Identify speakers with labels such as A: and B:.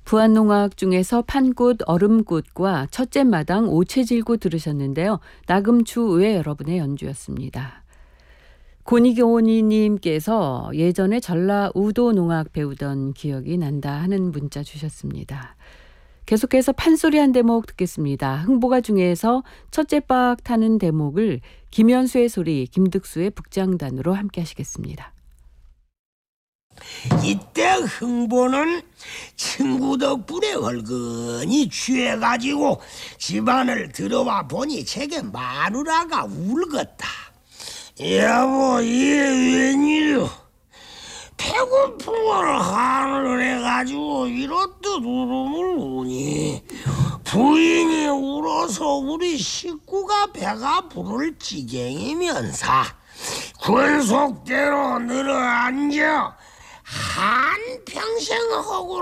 A: 부안농악 중에서 판꽃, 얼음꽃과 첫째 마당, 오체질구 들으셨는데요. 나금추 의회 여러분의 연주였습니다. 고니교니님께서 예전에 전라 우도농악 배우던 기억이 난다 하는 문자 주셨습니다. 계속해서 판소리 한 대목 듣겠습니다. 흥보가 중에서 첫째 박 타는 대목을 김현수의 소리, 김득수의 북장단으로 함께 하시겠습니다.
B: 이때 흥보는 친구 덕분에 얼근히 취해가지고 집안을 들어와 보니 제게 마누라가 울겄다. 여보, 이게 웬일이오? 배고픈 걸 한을 해가지고 이렇듯 울음을 우니 부인이 울어서 우리 식구가 배가 부를 지경이면서 권속대로 늘어앉아 한평생 허구를